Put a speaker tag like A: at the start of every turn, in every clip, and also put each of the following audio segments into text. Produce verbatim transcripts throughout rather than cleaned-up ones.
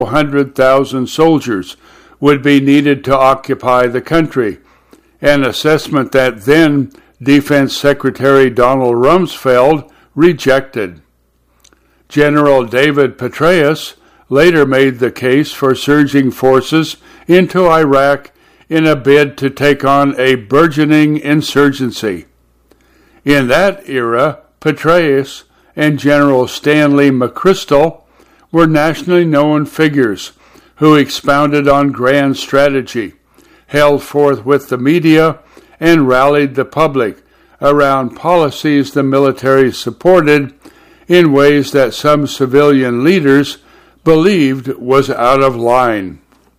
A: one hundred thousand soldiers would be needed to occupy the country, an assessment that then Defense Secretary Donald Rumsfeld rejected. General David Petraeus later made the case for surging forces into Iraq in a bid to take on a burgeoning insurgency. In that era, Petraeus and General Stanley McChrystal were nationally known figures who expounded on grand strategy, held forth with the media, and rallied the public around policies the military supported in ways that some civilian leaders believed was out of line.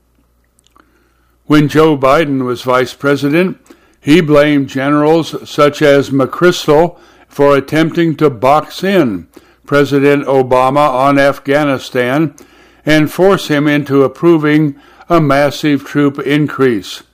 A: When Joe Biden was vice president, he blamed generals such as McChrystal for attempting to box in President Obama on Afghanistan and force him into approving a massive troop increase.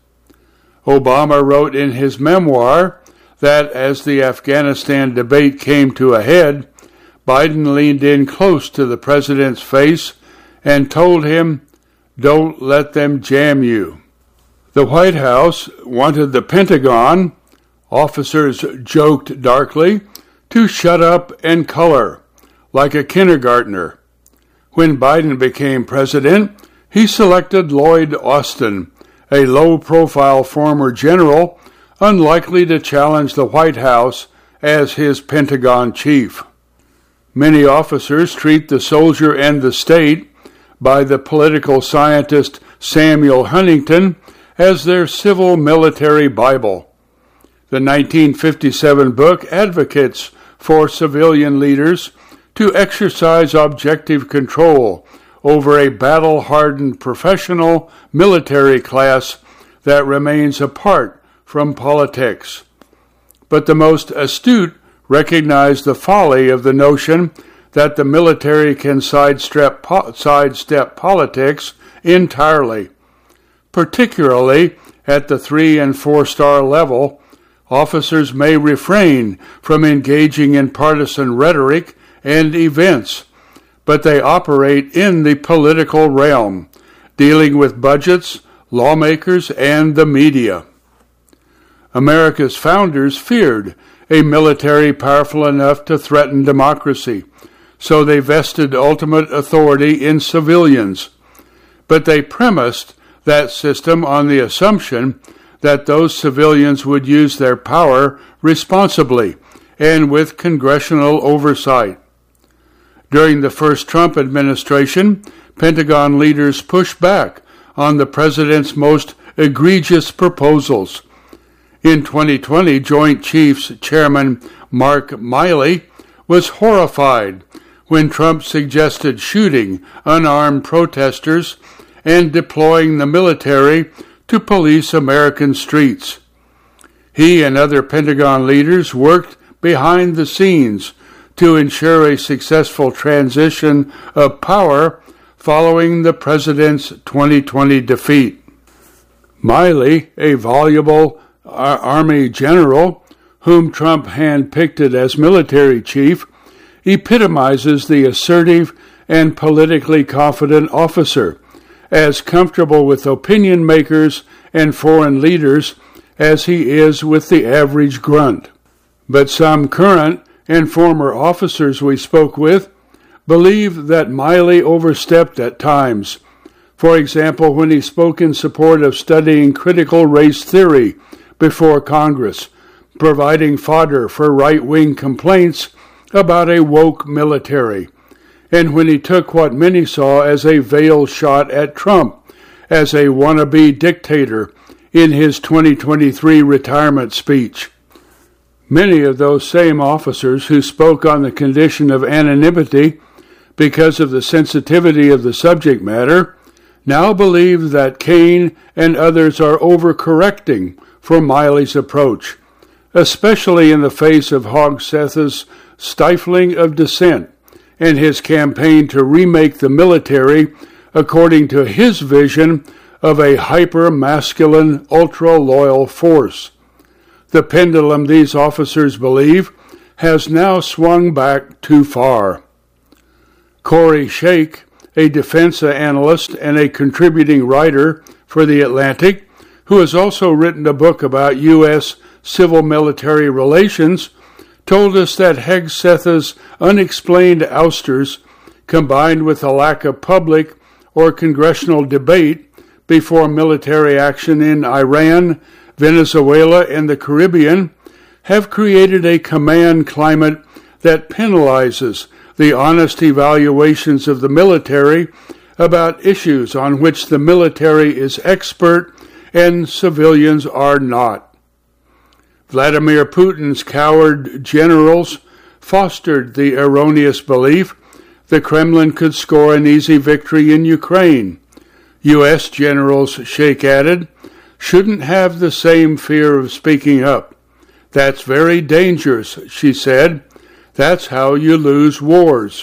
A: Obama wrote in his memoir that as the Afghanistan debate came to a head, Biden leaned in close to the president's face and told him, "Don't let them jam you." The White House wanted the Pentagon, officers joked darkly, to shut up and color, like a kindergartner. When Biden became president, he selected Lloyd Austin, a low-profile former general, unlikely to challenge the White House as his Pentagon chief. Many officers treat the soldier and the state, by the political scientist Samuel Huntington, as their civil military Bible. The nineteen fifty-seven book advocates for civilian leaders to exercise objective control over a battle-hardened professional military class that remains apart from politics. But the most astute recognize the folly of the notion that the military can sidestep, po- sidestep politics entirely. Particularly at the three- and four-star level, officers may refrain from engaging in partisan rhetoric and events, but they operate in the political realm, dealing with budgets, lawmakers, and the media. America's founders feared a military powerful enough to threaten democracy, so they vested ultimate authority in civilians. But they premised that system on the assumption that those civilians would use their power responsibly and with congressional oversight. During the first Trump administration, Pentagon leaders pushed back on the president's most egregious proposals. In twenty twenty, Joint Chiefs Chairman Mark Milley was horrified when Trump suggested shooting unarmed protesters and deploying the military to police American streets. He and other Pentagon leaders worked behind the scenes to ensure a successful transition of power following the president's twenty twenty defeat. Milley, a voluble Army general whom Trump handpicked as military chief, epitomizes the assertive and politically confident officer, as comfortable with opinion makers and foreign leaders as he is with the average grunt. But some current and former officers we spoke with believe that Milley overstepped at times. For example, when he spoke in support of studying critical race theory before Congress, providing fodder for right-wing complaints about a woke military, and when he took what many saw as a veiled shot at Trump as a wannabe dictator in his twenty twenty-three retirement speech. Many of those same officers who spoke on the condition of anonymity because of the sensitivity of the subject matter now believe that Kaine and others are overcorrecting for Milley's approach, especially in the face of Hogseth's stifling of dissent and his campaign to remake the military according to his vision of a hyper-masculine, ultra-loyal force. The pendulum, these officers believe, has now swung back too far. Corey Shake, a defense analyst and a contributing writer for The Atlantic, who has also written a book about U S civil-military relations, told us that Hegseth's unexplained ousters, combined with a lack of public or congressional debate before military action in Iran, Venezuela, and the Caribbean, have created a command climate that penalizes the honest evaluations of the military about issues on which the military is expert and civilians are not. Vladimir Putin's coward generals fostered the erroneous belief the Kremlin could score an easy victory in Ukraine. U S generals, Sheikh added, shouldn't have the same fear of speaking up. That's very dangerous, she said. That's how you lose wars.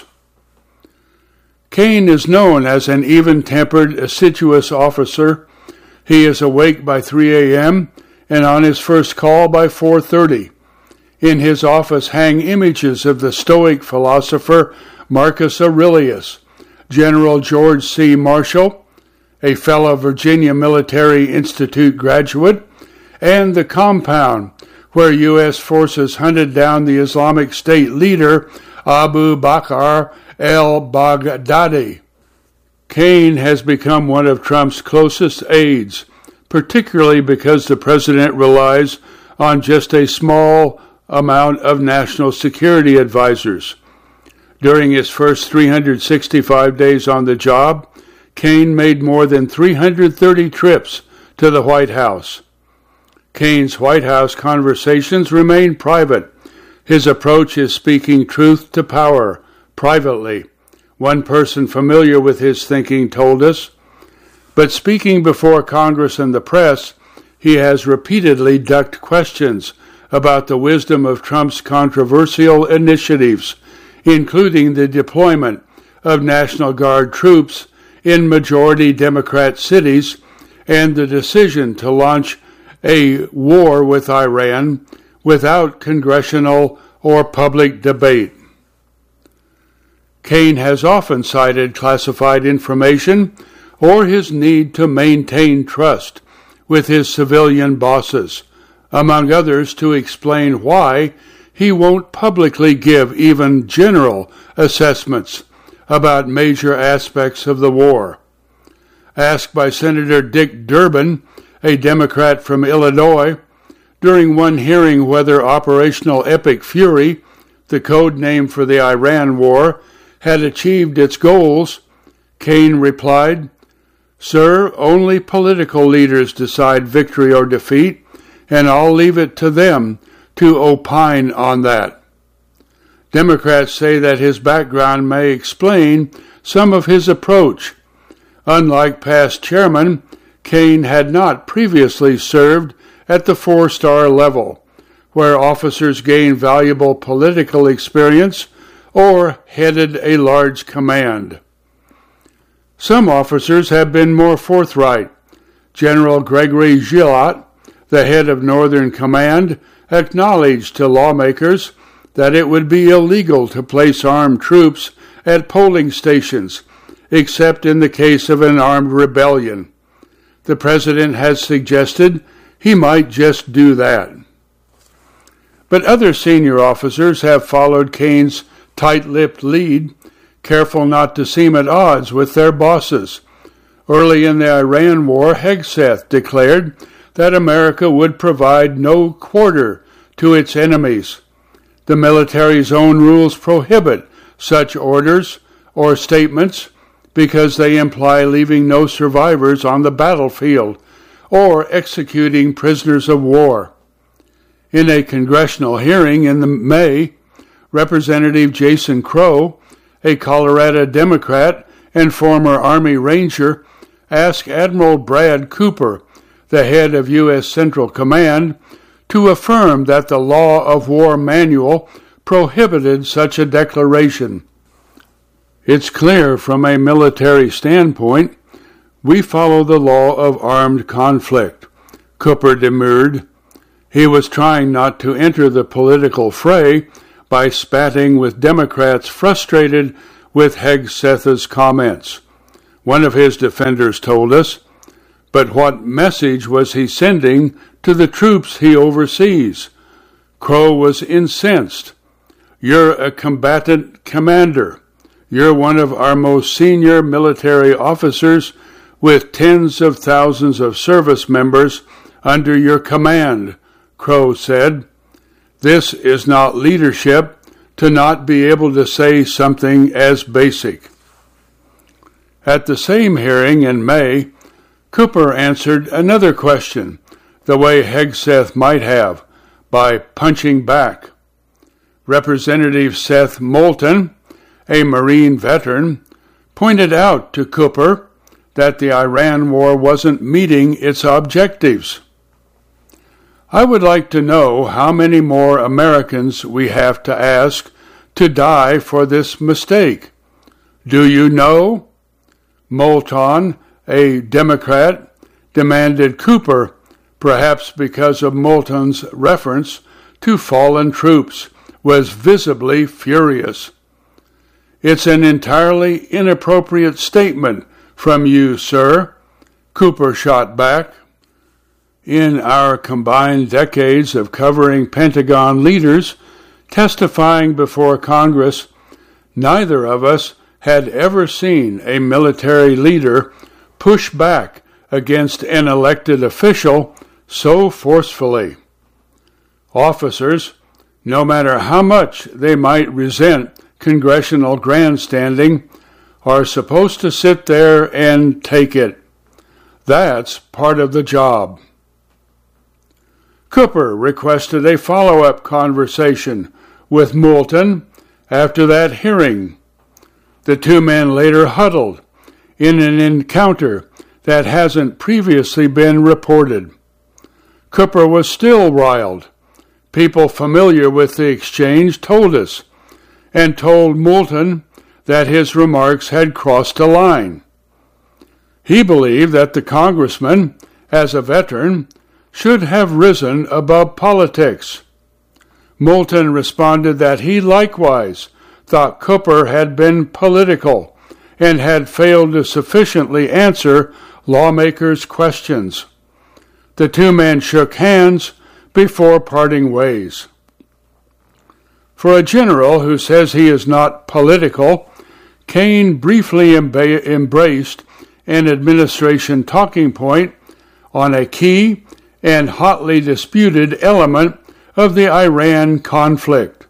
A: Kane is known as an even-tempered, assiduous officer. He is awake by three a.m. and on his first call by four thirty. In his office hang images of the Stoic philosopher Marcus Aurelius, General George C. Marshall, a fellow Virginia Military Institute graduate, and the compound where U S forces hunted down the Islamic State leader Abu Bakr al-Baghdadi. Kane has become one of Trump's closest aides, particularly because the president relies on just a small amount of national security advisors. During his first three hundred sixty-five days on the job, Kane made more than three hundred thirty trips to the White House. Kane's White House conversations remain private. His approach is speaking truth to power, privately. One person familiar with his thinking told us. But speaking before Congress and the press, he has repeatedly ducked questions about the wisdom of Trump's controversial initiatives, including the deployment of National Guard troops in majority Democrat cities and the decision to launch a war with Iran without congressional or public debate. Kane has often cited classified information or his need to maintain trust with his civilian bosses, among others to explain why he won't publicly give even general assessments about major aspects of the war. Asked by Senator Dick Durbin, a Democrat from Illinois, during one hearing whether Operational Epic Fury, the code name for the Iran war, had achieved its goals, Kane replied, "Sir, only political leaders decide victory or defeat, and I'll leave it to them to opine on that." Democrats say that his background may explain some of his approach. Unlike past chairmen, Kane had not previously served at the four-star level, where officers gain valuable political experience or headed a large command. Some officers have been more forthright. General Gregory Gillot, the head of Northern Command, acknowledged to lawmakers that it would be illegal to place armed troops at polling stations, except in the case of an armed rebellion. The president has suggested he might just do that. But other senior officers have followed Kane's tight-lipped lead, careful not to seem at odds with their bosses. Early in the Iran war, Hegseth declared that America would provide no quarter to its enemies. The military's own rules prohibit such orders or statements because they imply leaving no survivors on the battlefield or executing prisoners of war. In a congressional hearing in the May, Representative Jason Crow, a Colorado Democrat and former Army Ranger, asked Admiral Brad Cooper, the head of U S Central Command, to affirm that the Law of War Manual prohibited such a declaration. It's clear from a military standpoint, we follow the law of armed conflict, Cooper demurred. He was trying not to enter the political fray by spatting with Democrats frustrated with Hegseth's comments. one of his defenders told us. But what message was he sending to the troops he oversees? Crow was incensed. You're a combatant commander. You're one of our most senior military officers with tens of thousands of service members under your command, Crow said. This is not leadership to not be able to say something as basic. At the same hearing in May, Cooper answered another question, the way Hegseth might have, by punching back. Representative Seth Moulton, a Marine veteran, pointed out to Cooper that the Iran war wasn't meeting its objectives. I would like to know how many more Americans we have to ask to die for this mistake. Do you know? Moulton, a Democrat, demanded Cooper, perhaps because of Moulton's reference to fallen troops, was visibly furious. It's an entirely inappropriate statement from you, sir, Cooper shot back. In our combined decades of covering Pentagon leaders testifying before Congress, neither of us had ever seen a military leader push back against an elected official so forcefully. Officers, no matter how much they might resent congressional grandstanding, are supposed to sit there and take it. That's part of the job. Cooper requested a follow-up conversation with Moulton after that hearing. The two men later huddled in an encounter that hasn't previously been reported. Cooper was still riled. People familiar with the exchange told us, and told Moulton that his remarks had crossed a line. He believed that the congressman, as a veteran, should have risen above politics. Moulton responded that he likewise thought Cooper had been political and had failed to sufficiently answer lawmakers' questions. The two men shook hands before parting ways. For a general who says he is not political, Kaine briefly emba- embraced an administration talking point on a key and hotly disputed element of the Iran conflict.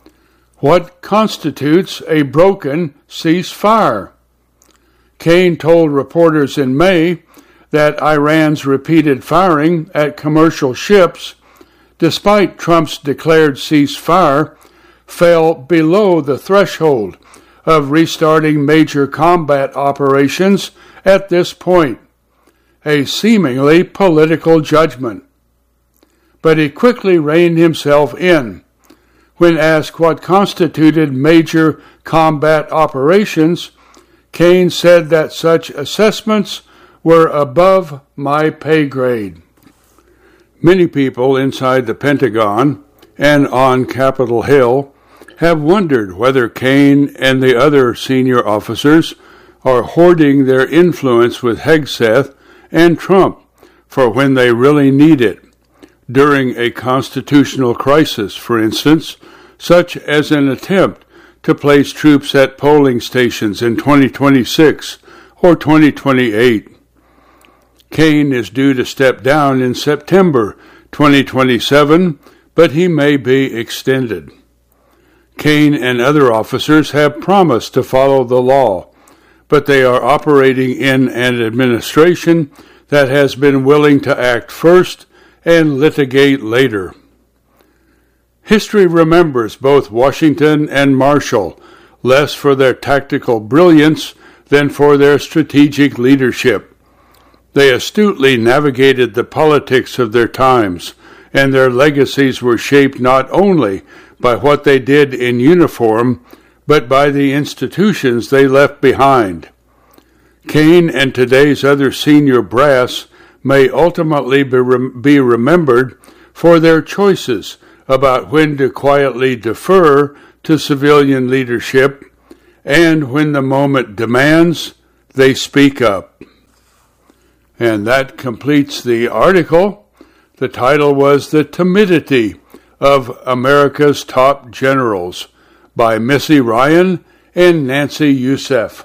A: What constitutes a broken ceasefire? Kaine told reporters in May that Iran's repeated firing at commercial ships, despite Trump's declared ceasefire, fell below the threshold of restarting major combat operations at this point, a seemingly political judgment. But he quickly reined himself in. When asked what constituted major combat operations, Kaine said that such assessments were above my pay grade. Many people inside the Pentagon and on Capitol Hill have wondered whether Kaine and the other senior officers are hoarding their influence with Hegseth and Trump for when they really need it, during a constitutional crisis, for instance, such as an attempt to place troops at polling stations in twenty twenty-six or twenty twenty-eight. Kaine is due to step down in September twenty twenty-seven, but he may be extended. Kaine and other officers have promised to follow the law, but they are operating in an administration that has been willing to act first and litigate later. History remembers both Washington and Marshall less for their tactical brilliance than for their strategic leadership. They astutely navigated the politics of their times, and their legacies were shaped not only by what they did in uniform, but by the institutions they left behind. Kaine and today's other senior brass may ultimately be, rem- be remembered for their choices about when to quietly defer to civilian leadership, and when the moment demands, they speak up. And that completes the article. The title was The Timidity of America's Top Generals by Missy Ryan and Nancy Youssef.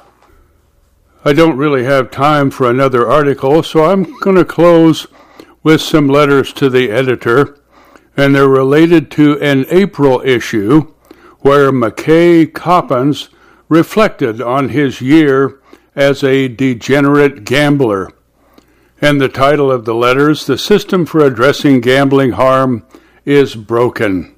A: I don't really have time for another article, so I'm going to close with some letters to the editor, and they're related to an April issue where McKay Coppins reflected on his year as a degenerate gambler. And the title of the letters, The System for Addressing Gambling Harm is Broken.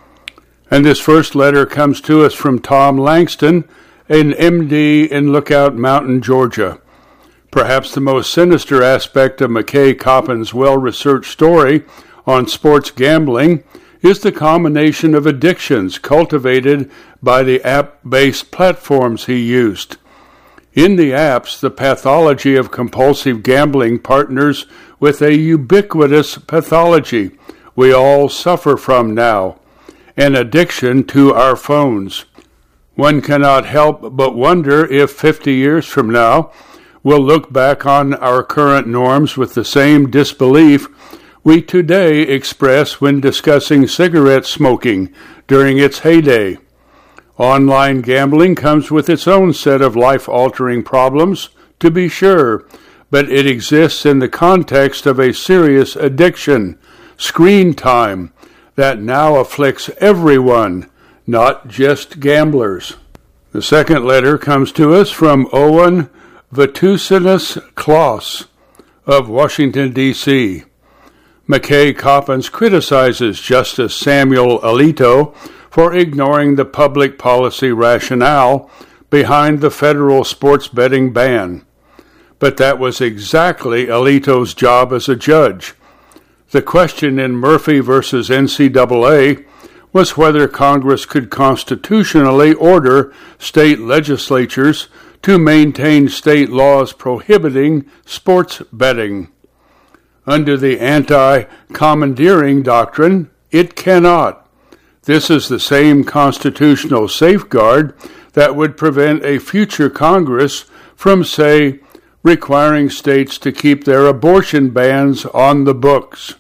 A: And this first letter comes to us from Tom Langston, an M D in Lookout Mountain, Georgia. Perhaps the most sinister aspect of McKay Coppins' well-researched story on sports gambling is the combination of addictions cultivated by the app-based platforms he used. In the apps, the pathology of compulsive gambling partners with a ubiquitous pathology we all suffer from now, an addiction to our phones. One cannot help but wonder if fifty years from now we'll look back on our current norms with the same disbelief we today express when discussing cigarette smoking during its heyday. Online gambling comes with its own set of life-altering problems, to be sure, but it exists in the context of a serious addiction, screen time, that now afflicts everyone, not just gamblers. The second letter comes to us from Owen Vatusinus Kloss of Washington, D C McKay Coppins criticizes Justice Samuel Alito for ignoring the public policy rationale behind the federal sports betting ban. But that was exactly Alito's job as a judge. The question in Murphy versus N C double A was whether Congress could constitutionally order state legislatures to maintain state laws prohibiting sports betting. Under the anti-commandeering doctrine, it cannot. This is the same constitutional safeguard that would prevent a future Congress from, say, requiring states to keep their abortion bans on the books.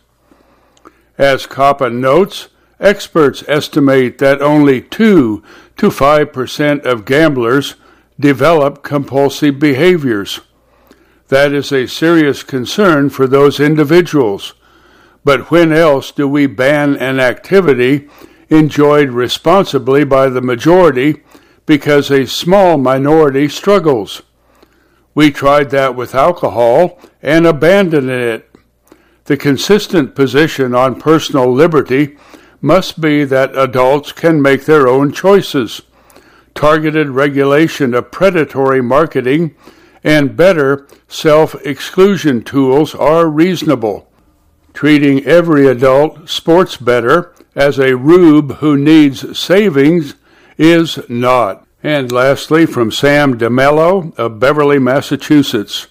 A: As Coppin notes, experts estimate that only two to five percent of gamblers develop compulsive behaviors. That is a serious concern for those individuals. But when else do we ban an activity enjoyed responsibly by the majority because a small minority struggles? We tried that with alcohol and abandoned it. The consistent position on personal liberty must be that adults can make their own choices. Targeted regulation of predatory marketing and better self-exclusion tools are reasonable. Treating every adult sports bettor as a rube who needs savings is not. And lastly, from Sam DeMello of Beverly, Massachusetts.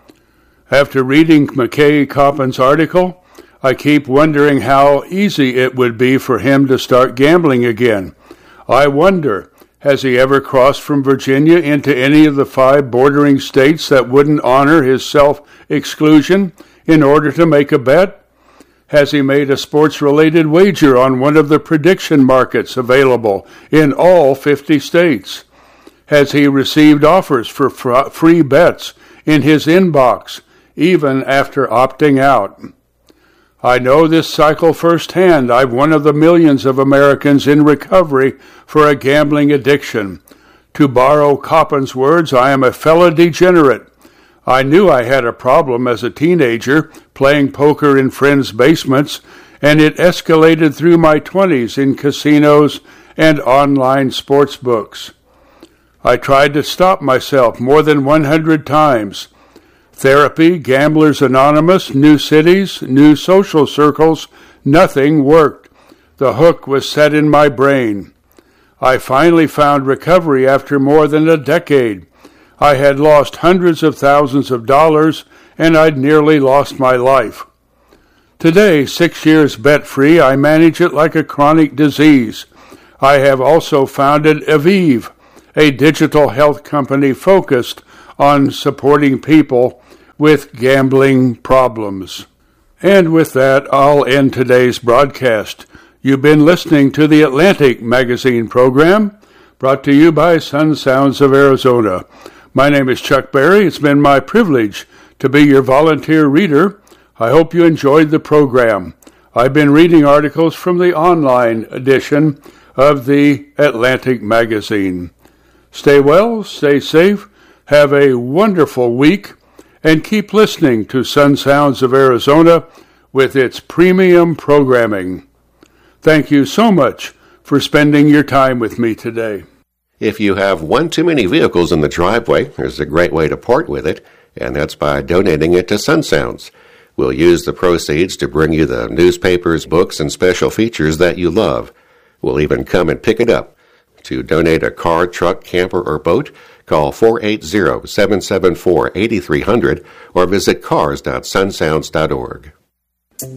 A: After reading McKay Coppins' article, I keep wondering how easy it would be for him to start gambling again. I wonder, has he ever crossed from Virginia into any of the five bordering states that wouldn't honor his self-exclusion in order to make a bet? Has he made a sports-related wager on one of the prediction markets available in all fifty states? Has he received offers for fr- free bets in his inbox, even after opting out? I know this cycle firsthand. I'm one of the millions of Americans in recovery for a gambling addiction. To borrow Coppins' words, I am a fellow degenerate. I knew I had a problem as a teenager playing poker in friends' basements, and it escalated through my twenties in casinos and online sports books. I tried to stop myself more than one hundred times. Therapy, Gamblers Anonymous, new cities, new social circles, nothing worked. The hook was set in my brain. I finally found recovery after more than a decade. I had lost hundreds of thousands of dollars, and I'd nearly lost my life. Today, six years bet-free, I manage it like a chronic disease. I have also founded Aviv, a digital health company focused on supporting people with gambling problems. And with that, I'll end today's broadcast. You've been listening to the Atlantic Magazine program, brought to you by Sun Sounds of Arizona. My name is Chuck Berry. It's been my privilege to be your volunteer reader. I hope you enjoyed the program. I've been reading articles from the online edition of the Atlantic Magazine. Stay well, stay safe, have a wonderful week, and keep listening to Sun Sounds of Arizona with its premium programming. Thank you so much for spending your time with me today.
B: If you have one too many vehicles in the driveway, there's a great way to part with it, and that's by donating it to Sun Sounds. We'll use the proceeds to bring you the newspapers, books, and special features that you love. We'll even come and pick it up. To donate a car, truck, camper, or boat, call four eight zero, seven seven four, eight three zero zero or visit cars dot sun sounds dot org.